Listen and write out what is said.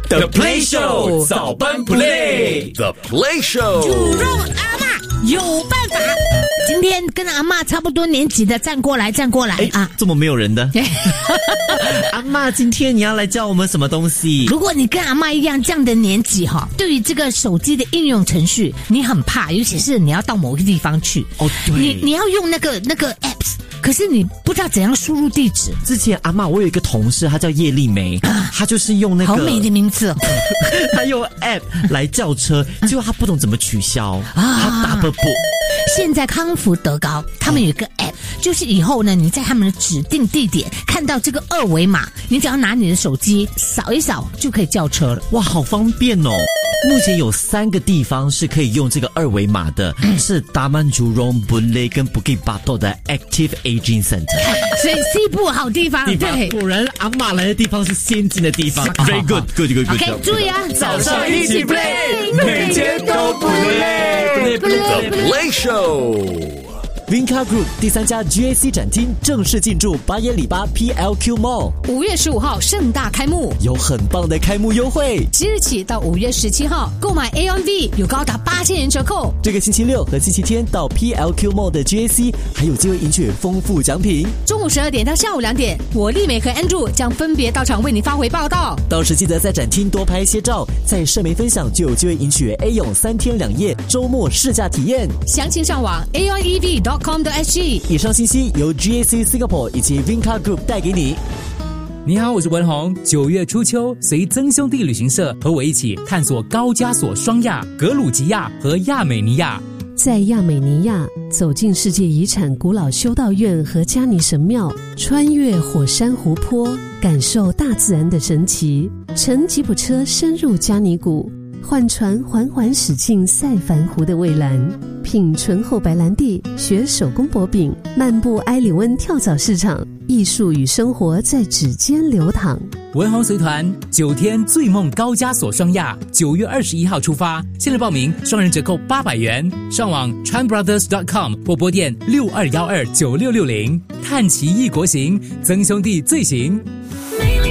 The Play Show 早班 Play。The Play Show。 煮肉阿嬷有办法。今天跟阿嬷差不多年纪的站过来啊！ 这么没有人的。阿嬷，今天你要来教我们什么东西？ 如果你跟阿嬷一样这样的年纪哈，对于这个手机的应用程序你很怕，尤其是你要到某个地方去，对，你要用那个 apps。可是你不知道怎样输入地址。 之前阿嬷，我有一个同事，她叫叶丽梅，她就是用那个好美的名字， 她用 app 来叫车，结果她不懂怎么取消，她打不。 现在康福德高他们有一个 app， 就是以后呢，你在他们的指定地点看到这个二维码，你只要拿你的手机扫一扫就可以叫车了。 哇，好方便哦！目前有3个地方是可以用这个二维码的，是Taman Jurong、Boon-Lay 跟 Bukit Batok 的 Active Aging Center。 所以西部好地方，对， 果然阿嬷来的地方是先进的地方。Very good。 OK， 注意啊， 早上一起 play， 每天都不累。The Play Show。Vinca Group 第3家 GAC 展厅正式进驻巴耶里巴 PLQ Mall，5 月15号盛大开幕， 有很棒的开幕优惠。 即日起到5月17号，购买 AOV 有高达8000元折扣。 这个星期六和星期天到 PLQ Mall 的 GAC 还有机会赢取丰富奖品。 中午12点到下午2点，我丽美和 Andrew 将分别到场为你发回报道。 到时记得在展厅多拍一些照，在社媒分享就有机会赢取 A 泳3天2夜周末试驾体验。 详情上网 aonev.com.sg。 以上信息由 GAC Singapore 以及 Vinca Group 带给你。 你好，我是文宏。9月初秋，随曾兄弟旅行社和我一起探索高加索双亚、格鲁吉亚和亚美尼亚。 在亚美尼亚，走进世界遗产古老修道院和加尼神庙，穿越火山湖泊，感受大自然的神奇。乘吉普车深入加尼谷，换船缓缓驶进塞凡湖的蔚蓝，品醇厚白兰地，学手工薄饼，漫步埃里温跳蚤市场，艺术与生活在指尖流淌。 文宏随团9天醉梦高加索双亚，9月21号出发，现在报名双人折扣800元，上网 tranbrothers.com 或拨电62129660，探奇异国行，曾兄弟最行。